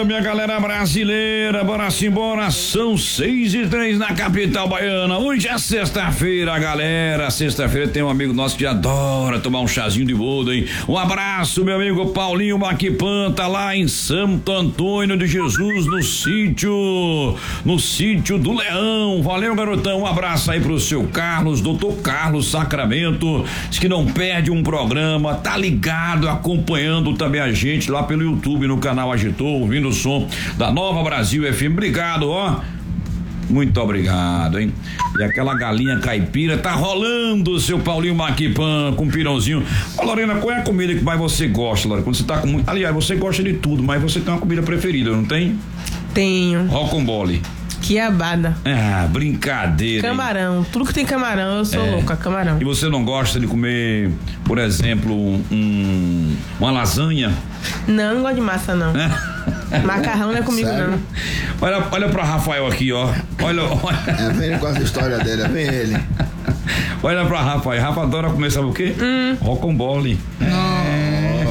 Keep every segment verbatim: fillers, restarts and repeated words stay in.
Minha galera brasileira, bora simbora, são seis e três na capital baiana. Hoje é sexta-feira, galera. Sexta-feira tem um amigo nosso que adora tomar um chazinho de boldo, hein? Um abraço, meu amigo Paulinho Maquipan, tá lá em Santo Antônio de Jesus, no sítio, no sítio do Leão. Valeu, garotão. Um abraço aí pro seu Carlos, doutor Carlos Sacramento, diz que não perde um programa, tá ligado, acompanhando também a gente lá pelo YouTube, no canal Agitou, ouvindo o som da Nova Brasil F M. Obrigado, ó. Muito obrigado, hein? E aquela galinha caipira tá rolando, seu Paulinho Maquipan, com pirãozinho. Ô, Lorena, qual é a comida que mais você gosta, Lorena? Quando você tá com muito... Aliás, você gosta de tudo, mas você tem uma comida preferida, não tem? Tenho. Rocambole. Quiabada. Ah, brincadeira. Camarão. Hein? Tudo que tem camarão, eu sou é. louca, camarão. E você não gosta de comer, por exemplo, um, uma lasanha? Não, não gosto de massa, não. É? Macarrão não é comigo, Sério? não. Olha, olha pra Rafael aqui, ó. Olha, olha. É, vem com essa história dele, é bem ele. Olha pra Rafael. Rafa adora comer, sabe o quê? Hum. Rocambole. É.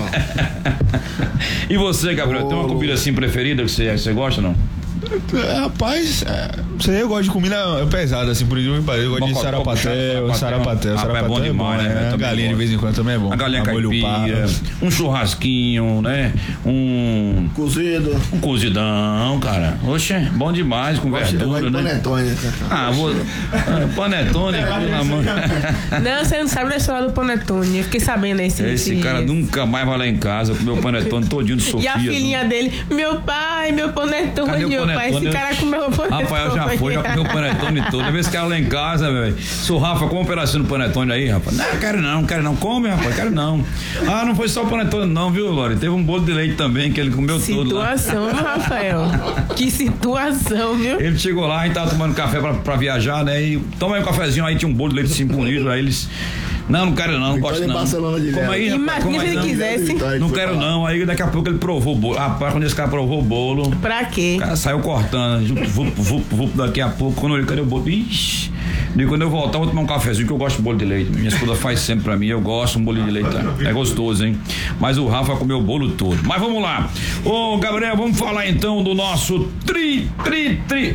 E você, Gabriel, oh. tem uma comida assim preferida que você, você gosta, não? É, rapaz, é, isso aí eu gosto de comida pesada, assim, por exemplo, eu gosto de sarapatel, sarapatel, sarapatel é bom demais, né? A galinha de vez em quando também é bom. A galinha caipira, um churrasquinho, né? Um cozido. Um cozidão, cara. Oxe, bom demais, com verdura, né? Panetone. Ah, vou... Panetone, pelo amor. Não, você não sabe da história do panetone, eu fiquei sabendo esse Esse esse cara nunca mais vai lá em casa comer o panetone todinho de Sofia. E a filhinha dele, meu pai, meu panetone, Cadê meu pai, esse cara comeu o panetone. Rafael já foi, já comeu o panetone todo. Às vezes esse cara lá em casa, velho. Seu Rafa, come um pedacinho do panetone aí, rapaz. Não, quero não, quero não. Come, rapaz, quero não. Ah, não foi só o panetone não, viu, Lore? Teve um bolo de leite também que ele comeu situação, todo lá. Situação, Rafael. Que situação, viu? Ele chegou lá e tava tomando café pra, pra viajar, né? E toma aí um cafezinho, aí tinha um bolo de leite assim bonito, aí eles... Não, não quero não, não gosto não. Como aí, rapaz, imagina se ele quisesse. Não quero não, aí daqui a pouco ele provou o bolo. Rapaz, quando esse cara provou o bolo... Pra quê? O cara saiu cortando, vup, vup, vup, daqui a pouco, quando ele cadê o bolo? Ixi, e quando eu voltar, eu vou tomar um cafezinho, que eu gosto de bolo de leite. Minha esposa faz sempre pra mim, eu gosto de um bolo de leite, tá? É gostoso, hein? Mas o Rafa comeu o bolo todo. Mas vamos lá. Ô, Gabriel, vamos falar então do nosso tri, tri, tri...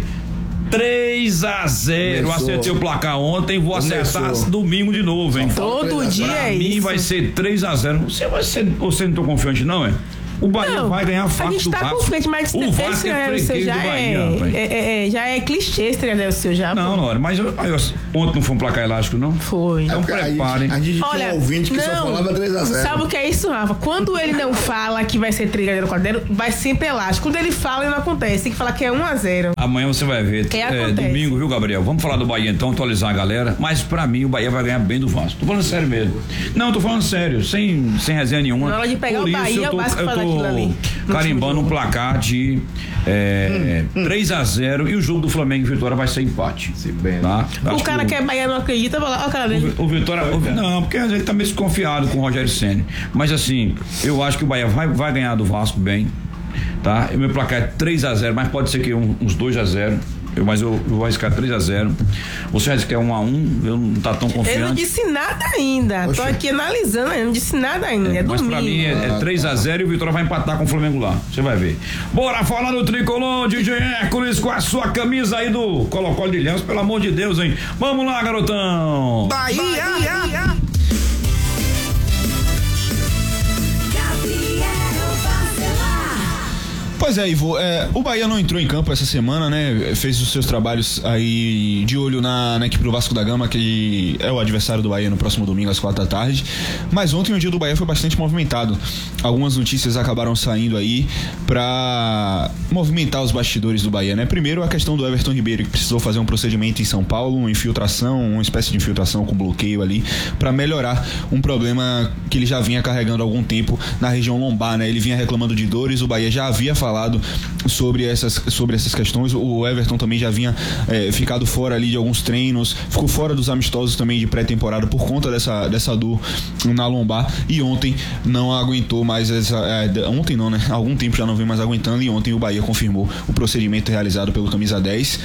três a zero. Começou. Acertei o placar ontem, vou Começou. acertar domingo de novo, hein? Todo dia pra é mim isso. vai ser três a zero. Você vai ser, você não tô confiante não, é? O Bahia não, vai ganhar fácil do Vasco. A gente tá confiante, mas o Vasco é freguês já do Bahia, é, é, é, já é clichê esse né, o seu já. Não, não, mas eu, eu, ontem não foi um placar elástico, não? Foi. Então preparem. A gente Olha, tinha um ouvinte que não, só falava três a zero. Sabe o que é isso, Rafa? Quando ele não fala que vai ser três a zero quatro a zero, vai sempre elástico. Quando ele fala, não acontece. Tem que falar que é um a zero. Amanhã você vai ver. Que é, acontece. Domingo, viu, Gabriel? Vamos falar do Bahia então, atualizar a galera. Mas pra mim, o Bahia vai ganhar bem do Vasco. Tô falando sério mesmo. Não, tô falando sério, sem, sem resenha nenhuma. Na hora de pegar Por o isso, Bahia, eu tô, o Vasco eu faz aquilo ali. carimbando um placar de é, hum, três a zero e o jogo do Flamengo e Vitória vai ser empate. Se bem, tá? O cara que que é Bahia não acredita, vai lá, ó, o cara dele. O, o Vitória, o, não, porque ele tá meio desconfiado com o Rogério Ceni. Mas assim, eu acho que o Bahia vai, vai ganhar do Vasco bem, tá? O meu placar é três a zero, mas pode ser que um, uns dois a zero. Eu, mas eu, eu vou arriscar três a zero. Você vai arriscar um a um, eu não tá tão confiante. Eu não disse nada ainda. Oxe. Tô aqui analisando, eu não disse nada ainda. É, é mas domingo. Pra mim é, é três a zero e o Vitória vai empatar com o Flamengo lá. Você vai ver. Bora falar do tricolor, D J Hércules, com a sua camisa aí do Colo-Colo de Ilhéus, pelo amor de Deus, hein? Vamos lá, garotão! Bahia! Bahia. Pois é, Ivo, é, o Bahia não entrou em campo essa semana, né? Fez os seus trabalhos aí de olho na, na equipe do Vasco da Gama, que é o adversário do Bahia no próximo domingo às quatro da tarde. Mas ontem o dia do Bahia foi bastante movimentado. Algumas notícias acabaram saindo aí pra movimentar os bastidores do Bahia, né? Primeiro a questão do Everton Ribeiro, que precisou fazer um procedimento em São Paulo, uma infiltração, uma espécie de infiltração com bloqueio ali, pra melhorar um problema que ele já vinha carregando há algum tempo na região lombar, né? Ele vinha reclamando de dores, o Bahia já havia falado sobre essas, sobre essas questões. O Everton também já vinha é, ficado fora ali de alguns treinos, ficou fora dos amistosos também de pré-temporada por conta dessa, dessa dor na lombar, e ontem não aguentou mais essa, é, ontem não, né? Há algum tempo já não vem mais aguentando, e ontem o Bahia confirmou o procedimento realizado pelo camisa dez.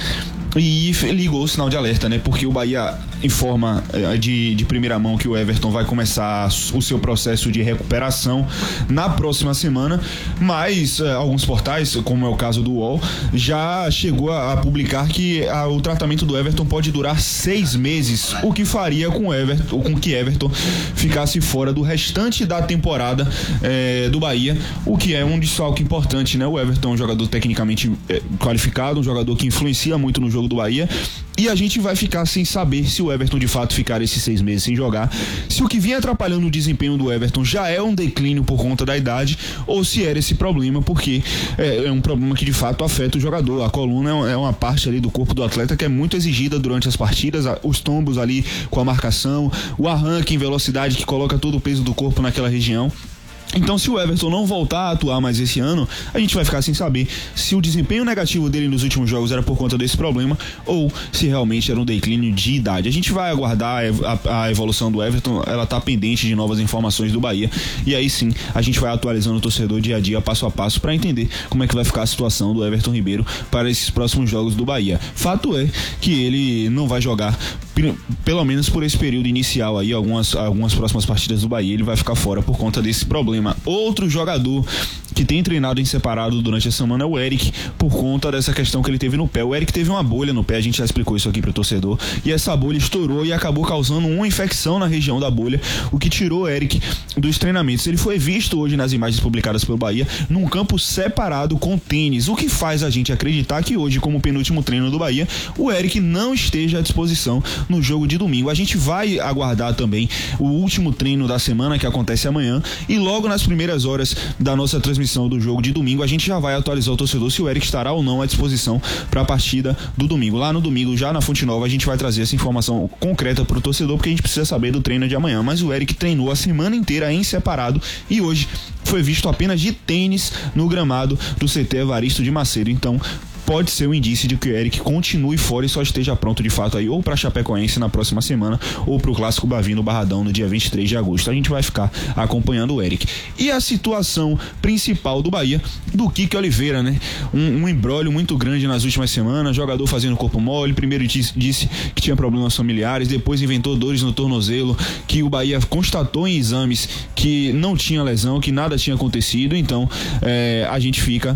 e ligou o sinal de alerta, né? Porque o Bahia informa de, de primeira mão que o Everton vai começar o seu processo de recuperação na próxima semana, mas uh, alguns portais, como é o caso do U O L, já chegou a, a publicar que a, o tratamento do Everton pode durar seis meses, o que faria com o Everton, com que Everton ficasse fora do restante da temporada eh, do Bahia, o que é um desfalque importante, né? O Everton é um jogador tecnicamente eh, qualificado, um jogador que influencia muito no jogo do Bahia, e a gente vai ficar sem saber se o Everton de fato ficar esses seis meses sem jogar, se o que vinha atrapalhando o desempenho do Everton já é um declínio por conta da idade, ou se era esse problema, porque é, é um problema que de fato afeta o jogador. A coluna é uma parte ali do corpo do atleta que é muito exigida durante as partidas, os tombos ali com a marcação, o arranque em velocidade que coloca todo o peso do corpo naquela região. Então, se o Everton não voltar a atuar mais esse ano, a gente vai ficar sem saber se o desempenho negativo dele nos últimos jogos era por conta desse problema ou se realmente era um declínio de idade. A gente vai aguardar a, a evolução do Everton, ela tá pendente de novas informações do Bahia, e aí sim a gente vai atualizando o torcedor dia a dia, passo a passo, para entender como é que vai ficar a situação do Everton Ribeiro para esses próximos jogos do Bahia. Fato é que ele não vai jogar, pelo menos por esse período inicial aí, algumas, algumas próximas partidas do Bahia, ele vai ficar fora por conta desse problema. Outro jogador que tem treinado em separado durante a semana é o Eric, por conta dessa questão que ele teve no pé. O Eric teve uma bolha no pé, a gente já explicou isso aqui pro torcedor, e essa bolha estourou e acabou causando uma infecção na região da bolha, o que tirou o Eric dos treinamentos. Ele foi visto hoje nas imagens publicadas pelo Bahia num campo separado com tênis, o que faz a gente acreditar que hoje, como penúltimo treino do Bahia, o Eric não esteja à disposição no jogo de domingo. A gente vai aguardar também o último treino da semana, que acontece amanhã, e logo nas primeiras horas da nossa transmissão do jogo de domingo, a gente já vai atualizar o torcedor se o Eric estará ou não à disposição para a partida do domingo. Lá no domingo, já na Fonte Nova, a gente vai trazer essa informação concreta para o torcedor, porque a gente precisa saber do treino de amanhã. Mas o Eric treinou a semana inteira em separado e hoje foi visto apenas de tênis no gramado do C T Evaristo de Macedo. Então, pode ser um indício de que o Eric continue fora e só esteja pronto de fato aí ou para Chapecoense na próxima semana ou para o Clássico Bavi no Barradão no dia vinte e três de agosto. A gente vai ficar acompanhando o Eric. E a situação principal do Bahia, do Kiki Oliveira, né? Um, um imbróglio muito grande nas últimas semanas, jogador fazendo corpo mole, primeiro disse, disse que tinha problemas familiares, depois inventou dores no tornozelo, que o Bahia constatou em exames que não tinha lesão, que nada tinha acontecido. Então é, a gente fica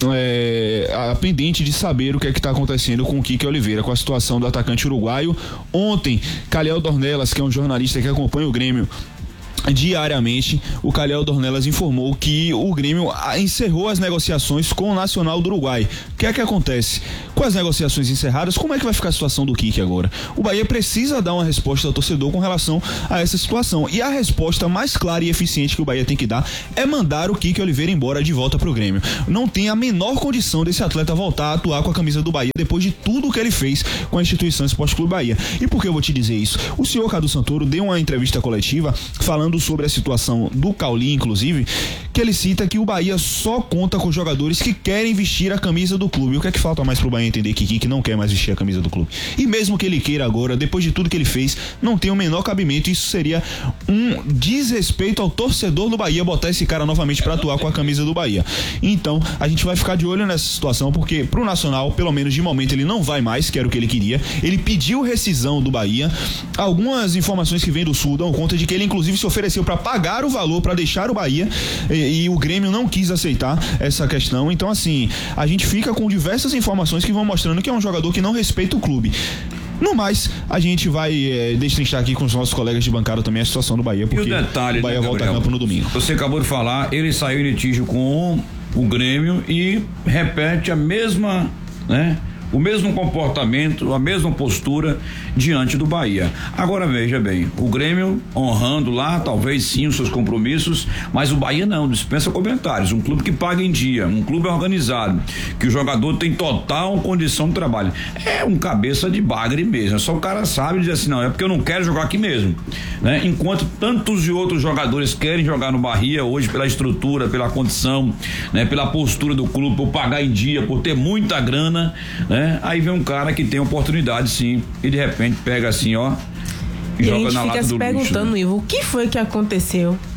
é, pendente de saber o que é que está acontecendo com o Kiki Oliveira, com a situação do atacante uruguaio. Ontem, Calhel Dornelas, que é um jornalista que acompanha o Grêmio diariamente, o Calhel Dornelas informou que o Grêmio encerrou as negociações com o Nacional do Uruguai. O que é que acontece? Com as negociações encerradas, como é que vai ficar a situação do Kiki agora? O Bahia precisa dar uma resposta ao torcedor com relação a essa situação, e a resposta mais clara e eficiente que o Bahia tem que dar é mandar o Kiki Oliveira embora de volta pro Grêmio. Não tem a menor condição desse atleta voltar a atuar com a camisa do Bahia depois de tudo que ele fez com a instituição Esporte Clube Bahia. E por que eu vou te dizer isso? O senhor Cadu Santoro deu uma entrevista coletiva falando sobre a situação do Cauli, inclusive, que ele cita que o Bahia só conta com jogadores que querem vestir a camisa do clube. O que é que falta mais pro Bahia entender que Kiki não quer mais vestir a camisa do clube? E mesmo que ele queira agora, depois de tudo que ele fez, não tem o menor cabimento. Isso seria um desrespeito ao torcedor do Bahia botar esse cara novamente para atuar com a camisa do Bahia. Então, a gente vai ficar de olho nessa situação, porque pro Nacional, pelo menos de momento, ele não vai mais, que era o que ele queria. Ele pediu rescisão do Bahia. Algumas informações que vêm do Sul dão conta de que ele inclusive se ofereceu para pagar o valor para deixar o Bahia, e, e o Grêmio não quis aceitar essa questão. Então, assim, a gente fica com diversas informações que vão mostrando que é um jogador que não respeita o clube. No mais, a gente vai é, destrinchar aqui com os nossos colegas de bancada também a situação do Bahia, porque e o, detalhe, o Bahia né, volta a campo no domingo. Você acabou de falar, ele saiu em litígio com o Grêmio e repete a mesma, né? O mesmo comportamento, a mesma postura diante do Bahia. Agora veja bem, o Grêmio honrando lá, talvez sim os seus compromissos, mas o Bahia não, dispensa comentários. Um clube que paga em dia, um clube organizado, que o jogador tem total condição de trabalho. É um cabeça de bagre mesmo, só o cara sabe dizer assim, não, é porque eu não quero jogar aqui mesmo, né? Enquanto tantos e outros jogadores querem jogar no Bahia hoje pela estrutura, pela condição, né? Pela postura do clube, por pagar em dia, por ter muita grana, né? Aí vem um cara que tem oportunidade sim e de repente pega assim, ó, e, e joga na lata do lixo. A gente fica se perguntando, Ivo, o que foi que aconteceu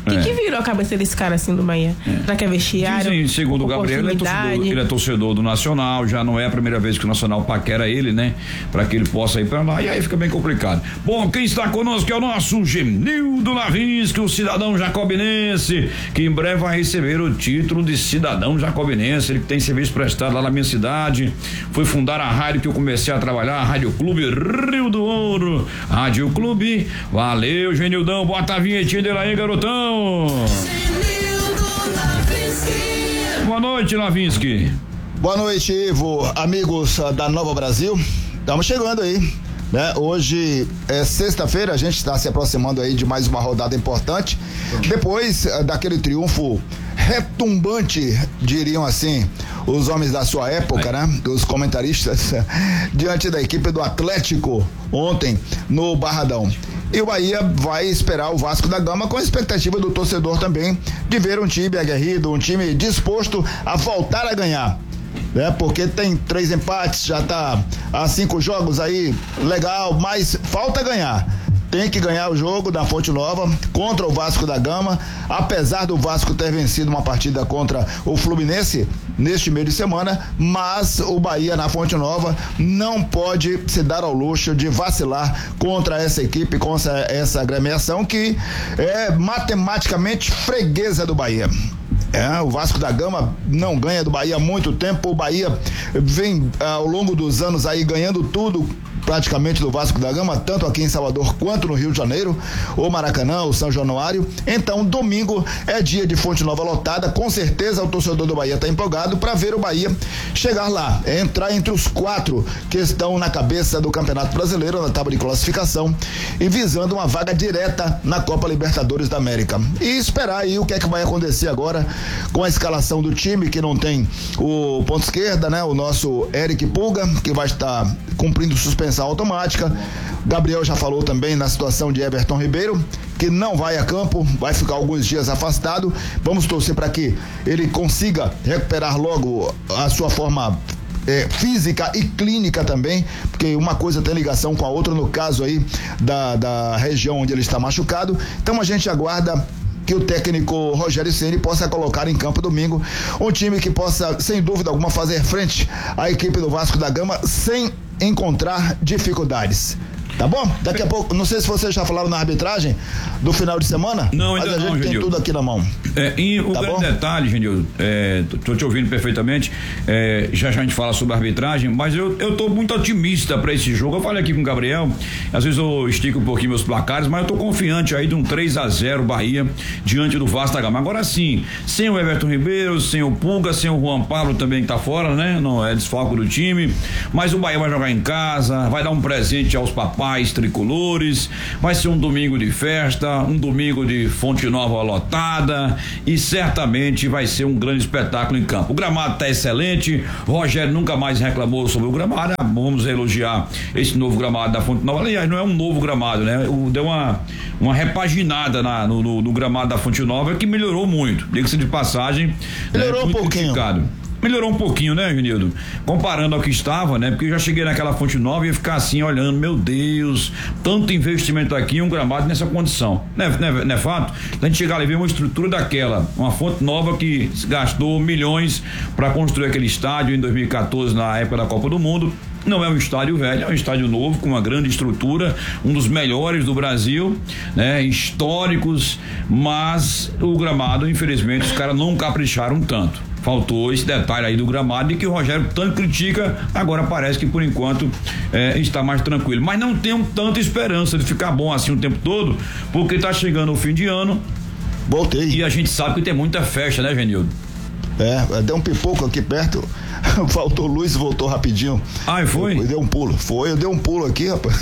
O que, é. que virou a cabeça desse cara assim do Bahia? É. Será que é vestiário? Dizem, segundo o Gabriel, ele é, torcedor, ele é torcedor do Nacional, já não é a primeira vez que o Nacional paquera ele, né? Pra que ele possa ir pra lá, e aí fica bem complicado. Bom, quem está conosco é o nosso Genildo Lavinsky, o cidadão jacobinense, que em breve vai receber o título de cidadão jacobinense, ele que tem serviço prestado lá na minha cidade, foi fundar a rádio que eu comecei a trabalhar, a Rádio Clube Rio do Ouro, Rádio Clube, valeu Genildão, bota a vinhetinha dele aí, garotão. Boa noite, Lavinsky. Boa noite, Ivo, amigos da Nova Brasil, estamos chegando aí, né? Hoje é sexta-feira, a gente está se aproximando aí de mais uma rodada importante, depois daquele triunfo retumbante, diriam assim os homens da sua época, né? Os comentaristas, diante da equipe do Atlético ontem no Barradão. E o Bahia vai esperar o Vasco da Gama com a expectativa do torcedor também de ver um time aguerrido, um time disposto a voltar a ganhar. É, porque tem três empates, já tá há cinco jogos aí, legal, mas falta ganhar. Tem que ganhar o jogo da Fonte Nova contra o Vasco da Gama, apesar do Vasco ter vencido uma partida contra o Fluminense neste meio de semana, mas o Bahia na Fonte Nova não pode se dar ao luxo de vacilar contra essa equipe, contra essa agremiação que é matematicamente freguesa do Bahia. É, o Vasco da Gama não ganha do Bahia há muito tempo, o Bahia vem ao longo dos anos aí ganhando tudo praticamente do Vasco da Gama, tanto aqui em Salvador quanto no Rio de Janeiro, o Maracanã, o São Januário. Então, domingo é dia de Fonte Nova lotada, com certeza o torcedor do Bahia está empolgado para ver o Bahia chegar lá, entrar entre os quatro que estão na cabeça do Campeonato Brasileiro, na tábua de classificação, e visando uma vaga direta na Copa Libertadores da América. E esperar aí o que é que vai acontecer agora com a escalação do time, que não tem o ponto esquerda, né? O nosso Eric Pulga, que vai estar cumprindo suspensão automática. Gabriel já falou também na situação de Everton Ribeiro, que não vai a campo, vai ficar alguns dias afastado. Vamos torcer para que ele consiga recuperar logo a sua forma É, física e clínica também, porque uma coisa tem ligação com a outra, no caso aí da, da região onde ele está machucado. Então a gente aguarda que o técnico Rogério Ceni possa colocar em campo domingo um time que possa, sem dúvida alguma, fazer frente à equipe do Vasco da Gama sem encontrar dificuldades. Tá bom? Daqui a pouco, não sei se vocês já falaram na arbitragem do final de semana, não, ainda mas a não, gente Genil. tem tudo aqui na mão. É, e o tá grande bom? detalhe, Genil, é, tô te ouvindo perfeitamente, é, já já a gente fala sobre a arbitragem, mas eu, eu tô muito otimista pra esse jogo. Eu falei aqui com o Gabriel, às vezes eu estico um pouquinho meus placares, mas eu tô confiante aí de um três a zero Bahia diante do Vasco da Gama. Agora sim, sem o Everton Ribeiro, sem o Pulga, sem o Juan Pablo também que tá fora, né? Não é desfalco do time, mas o Bahia vai jogar em casa, vai dar um presente aos papais tricolores. Vai ser um domingo de festa, um domingo de Fonte Nova lotada e certamente vai ser um grande espetáculo em campo. O gramado está excelente, o Rogério nunca mais reclamou sobre o gramado. Vamos elogiar esse novo gramado da Fonte Nova. Aliás, não é um novo gramado, né? Deu uma, uma repaginada na, no, no, no gramado da Fonte Nova que melhorou muito. Diga-se de passagem, melhorou é, um pouquinho. Criticado. Melhorou um pouquinho, né, Genildo? Comparando ao que estava, né? Porque eu já cheguei naquela Fonte Nova e ia ficar assim, olhando, meu Deus, tanto investimento aqui, um gramado nessa condição. Não é, não é, não é fato? A gente chegar ali e ver uma estrutura daquela, uma Fonte Nova que gastou milhões para construir aquele estádio em dois mil e quatorze, na época da Copa do Mundo. Não é um estádio velho, é um estádio novo, com uma grande estrutura, um dos melhores do Brasil, né? Históricos, mas o gramado, infelizmente, os caras não capricharam tanto. Faltou esse detalhe aí do gramado e que o Rogério tanto critica, agora parece que por enquanto é, está mais tranquilo. Mas não tenho tanta esperança de ficar bom assim o tempo todo, porque tá chegando o fim de ano. Voltei. E a gente sabe que tem muita festa, né, Genildo? É, deu um pipoco aqui perto, faltou luz e voltou rapidinho. Ah, e foi? Eu, eu dei um pulo, foi, eu dei um pulo aqui, rapaz.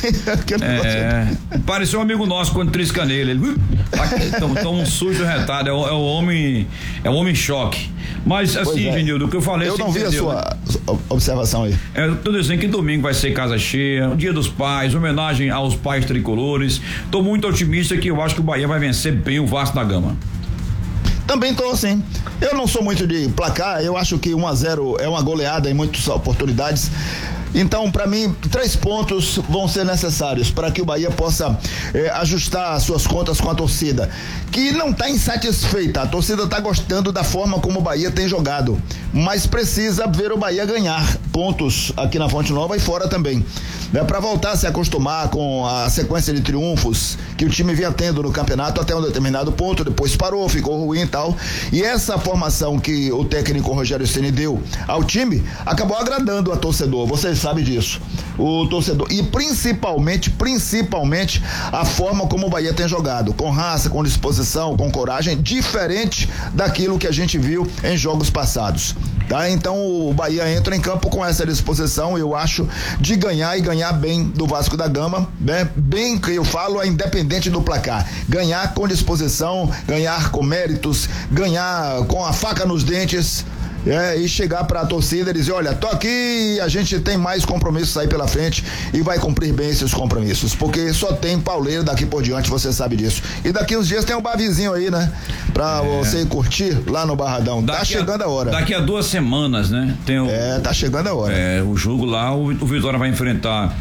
É, pareceu um amigo nosso quando trisca nele, ele toma, toma um susto retado, é o, é o homem, é o homem choque. Mas assim, é. Genildo, o que eu falei... Eu não vi entendeu, a sua né? observação aí. É, eu tô dizendo que domingo vai ser casa cheia, o Dia dos Pais, homenagem aos pais tricolores. Tô muito otimista que eu acho que o Bahia vai vencer bem o Vasco da Gama. Também tô sim. Eu não sou muito de placar, eu acho que um a zero é uma goleada em muitas oportunidades. Então, para mim, três pontos vão ser necessários para que o Bahia possa eh, ajustar suas contas com a torcida, que não está insatisfeita. A torcida está gostando da forma como o Bahia tem jogado, mas precisa ver o Bahia ganhar pontos aqui na Fonte Nova e fora também, né, para voltar a se acostumar com a sequência de triunfos que o time vinha tendo no campeonato até um determinado ponto, depois parou, ficou ruim e tal. E essa formação que o técnico Rogério Ceni deu ao time acabou agradando a torcedor. Vocês sabe disso, o torcedor, e principalmente, principalmente a forma como o Bahia tem jogado, com raça, com disposição, com coragem, diferente daquilo que a gente viu em jogos passados, tá? Então o Bahia entra em campo com essa disposição, eu acho, de ganhar e ganhar bem do Vasco da Gama, né? Bem que eu falo, é independente do placar, ganhar com disposição, ganhar com méritos, ganhar com a faca nos dentes. É, e chegar para a torcida e dizer, olha, tô aqui, a gente tem mais compromissos aí pela frente e vai cumprir bem esses compromissos, porque só tem pauleira daqui por diante, você sabe disso. E daqui uns dias tem um barzinho aí, né, pra é. você curtir lá no Barradão. Daqui tá chegando a, a hora. Daqui a duas semanas, né? Tem o, é, tá chegando a hora. É, o jogo lá, o, o Vitória vai enfrentar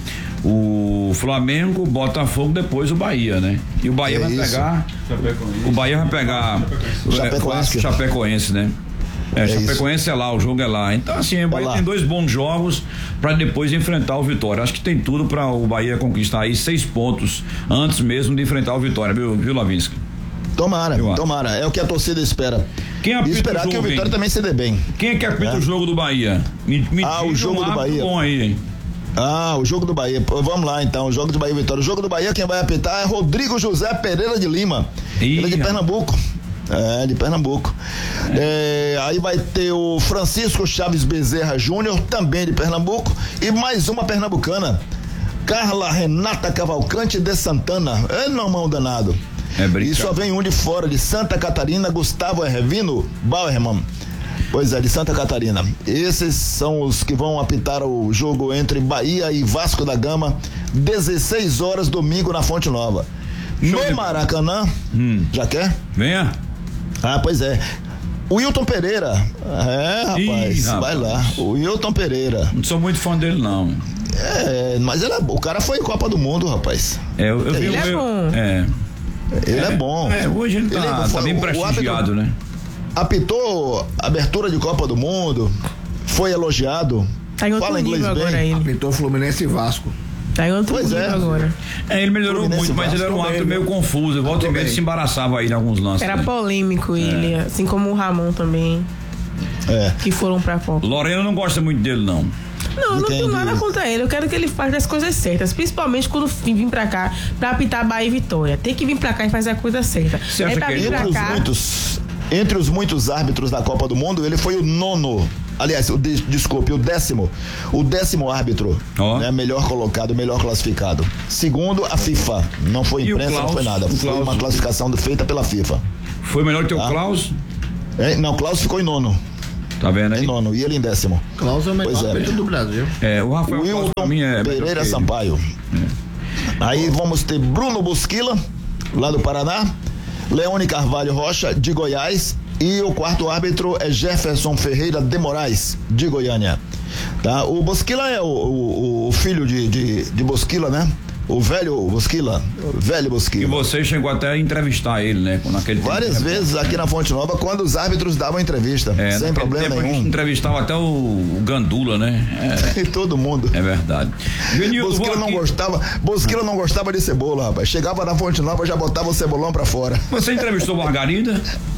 o Flamengo, o Botafogo, depois o Bahia, né? E o Bahia é vai isso. pegar o Bahia vai pegar o Chapecoense, é, Chapecoense, né? É, é Chapecoense é lá, o jogo é lá. Então, assim, o Bahia é tem dois bons jogos para depois enfrentar o Vitória. Acho que tem tudo para o Bahia conquistar aí seis pontos antes mesmo de enfrentar o Vitória, viu, viu Lavinsky? Tomara, tomara. É o que a torcida espera. Quem apita e esperar o jogo, que o Vitória hein? também se dê bem. Quem é que apita é. o jogo do Bahia? Me, me ah, o jogo um do Bahia. Bom aí, hein? Ah, o jogo do Bahia. Pô, vamos lá então, o jogo do Bahia e Vitória. O jogo do Bahia, quem vai apitar é Rodrigo José Pereira de Lima. Ih, ele é de Pernambuco. É, de Pernambuco. É. É, aí vai ter o Francisco Chaves Bezerra Júnior, também de Pernambuco, e mais uma pernambucana, Carla Renata Cavalcante de Santana. É, não, mão danado. É e só vem um de fora, de Santa Catarina, Gustavo Hervino Bauerman. Pois é, de Santa Catarina. Esses são os que vão apitar o jogo entre Bahia e Vasco da Gama, dezesseis horas, domingo, na Fonte Nova. Show no Maracanã. Hum. Já quer? Venha. Ah, pois é. O Wilton Pereira. É, rapaz, Ih, rapaz. Vai lá. O Wilton Pereira. Não sou muito fã dele, não. É, mas ele é, o cara foi Copa do Mundo, rapaz. É, eu, eu vi ele o é meu, bom. É. Ele é, é bom. É, hoje ele tá, ele é, tá bem prestigiado, né? Apitou abertura de Copa do Mundo, foi elogiado. Tá em outro fala inglês nível bem. Agora ele. Apitou Fluminense e Vasco. Tá em outro pois nível é. agora. É, ele melhorou Fluminense muito, mas Vasco ele era um árbitro meio confuso. Volta e meia se embaraçava aí em alguns lances. Era né? polêmico ele, é. assim como o Ramon também. É. Que foram pra Copa. Lorena não gosta muito dele, não. Não, não tenho nada contra ele. Eu quero que ele faça as coisas certas, principalmente quando vir pra cá pra apitar Bahia e Vitória. Tem que vir pra cá e fazer a coisa certa. Você acha é pra que vir entre, pra os cá... muitos, entre os muitos árbitros da Copa do Mundo, ele foi o nono. Aliás, o, de, desculpe, o décimo. O décimo árbitro. Oh. Né, melhor colocado, melhor classificado. Segundo a FIFA. Não foi imprensa, não foi nada. Foi Klaus, uma classificação feita pela FIFA. Foi melhor que o tá? Klaus? É, não, Klaus ficou em nono. Tá vendo aí? Em nono, e ele em décimo. Klaus é o melhor árbitro é. do Brasil. É, o Rafael Wilton pra mim é Pereira Sampaio. É. Aí vamos ter Bruno Busquila, lá do Paraná. Leone Carvalho Rocha, de Goiás. E o quarto árbitro é Jefferson Ferreira de Moraes, de Goiânia. Tá? O Bosquila é o, o, o filho de, de, de Bosquila, né? O velho Bosquila, o velho Bosquila. E você chegou até a entrevistar ele, né? Naquele Várias tempo, vezes aqui na Fonte Nova, quando os árbitros davam entrevista, é, sem problema tempo nenhum. A gente entrevistava até o, o Gandula, né? É. E todo mundo. É verdade. Genildo, Bosquila não gostava, Bosquila não gostava de cebola, rapaz. Chegava na Fonte Nova, já botava o cebolão pra fora. Você entrevistou Margarida?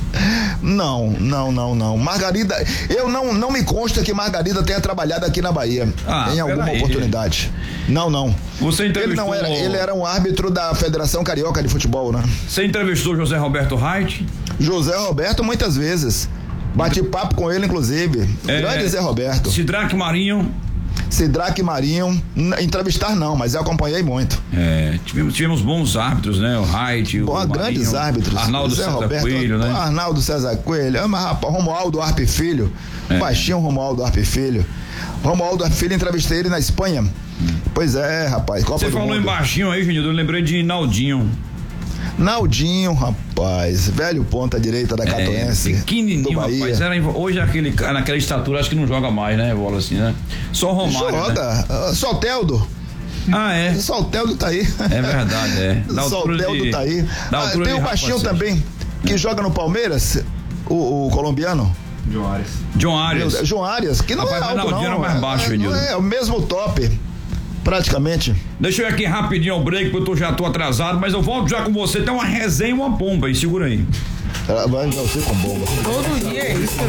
Não, não, não, não. Margarida, eu não, não me consta que Margarida tenha trabalhado aqui na Bahia ah, em alguma oportunidade. Não, não. Você entrevistou... Ele não era, ele era um árbitro da Federação Carioca de Futebol, né? Você entrevistou José Roberto Reit? José Roberto muitas vezes. Bati papo com ele, inclusive. É, grande Zé Roberto. Sidraque Marinho. Sidraque Marinho, entrevistar não, mas eu acompanhei muito. É, tivemos, tivemos bons árbitros, né? O Reit, o Marinho, grandes árbitros. Arnaldo Zé César Roberto, Coelho, né? Arnaldo César Coelho, mas, rapaz, Romualdo Arpe Filho, é. baixinho Romualdo Arpe Filho. Romualdo Arpe Filho, entrevistei ele na Espanha. Hum. Pois é, rapaz. Copa Você do falou Mundo. em baixinho aí, Juninho, eu lembrei de Naldinho. Naldinho, rapaz, velho ponta direita da Catoense. É, pequenininho, rapaz. Era, hoje aquele naquela estatura acho que não joga mais, né? Bola assim, né? Só o Romário. Joga, né? Só o Teldo. Ah, é? Só o Teldo tá aí. É verdade, é. Só o Teldo de, tá aí. Ah, tem o baixinho também, que é. joga no Palmeiras, o, o colombiano. John Arias. John Arias. John Arias, que não rapaz, é alto, não. Era mais baixo, é, não é, é o mesmo top. Praticamente. Deixa eu ir aqui rapidinho ao break, porque eu já tô atrasado, mas eu volto já com você. Tem uma resenha e uma pomba aí, segura aí. Vai você com bomba. Todo dia é isso.